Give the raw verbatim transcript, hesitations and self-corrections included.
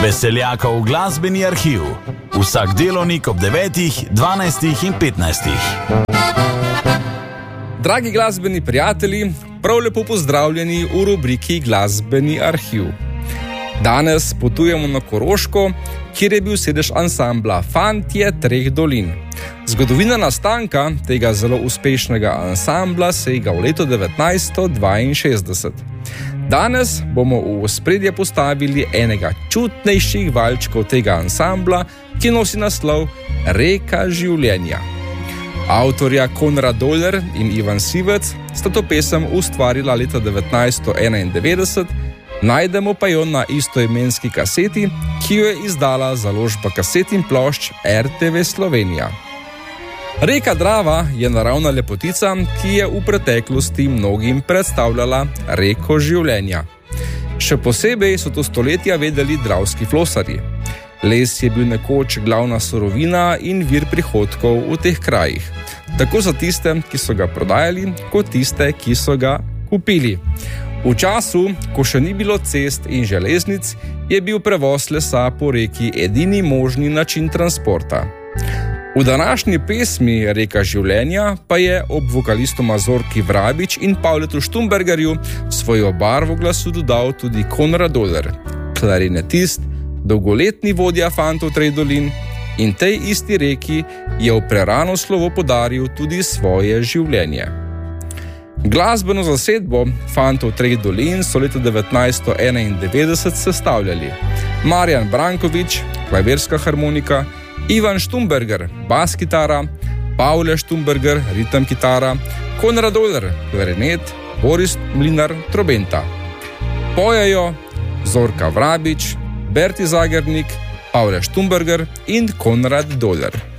Veseljakov glasbeni arhiv. Vsak delovnik ob devetih, dvanajstih in petnajstih. Dragi glasbeni prijatelji, prav lepo pozdravljeni v rubriki Glasbeni arhiv. Danes potujemo na Koroško, kjer je bil sedež ansambla Fantje treh dolin. Zgodovina nastanka tega zelo uspešnega ansambla sega v leto devetnajststo dvainšestdeset. Danes bomo v ospredje postavili enega čutnejših valčkov tega ansambla, ki nosi naslov Reka življenja. Avtorja Konrad Doler in Ivan Sivec sta to pesem ustvarila leta devetnajststo enaindevetdeset, najdemo pa jo na istoimenski kaseti, ki jo je izdala založba kaset in plošč er te ve Slovenija. Reka Drava je naravna lepotica, ki je v preteklosti mnogim predstavljala reko življenja. Še posebej so to stoletja vedeli dravski flosarji. Les je bil nekoč glavna surovina in vir prihodkov v teh krajih, tako za tiste, ki so ga prodajali, kot tiste, ki so ga kupili. V času, ko še ni bilo cest in železnic, je bil prevoz lesa po reki edini možni način transporta. V današnji pesmi Reka življenja pa je ob vokalistoma Zorki Vrabič in Pavletu Štumbergerju svojo barvo glasu dodal tudi Konrad Doler, klarinetist, dolgoletni vodja Fantov treh dolin, in tej isti reki je v prerano slovo podaril tudi svoje življenje. Glasbeno zasedbo Fantov treh dolin so leta devetnajststo enaindevetdeset sestavljali Marjan Brankovič, klavirska harmonika, Ivan Štumberger, bas kitara, Pavle Štumberger, ritem kitara, Konrad Doler, klarinet, Boris Mlinar, trobenta. Pojejo Zorka Vrabič, Berti Zagernik, Pavle Štumberger in Konrad Doler.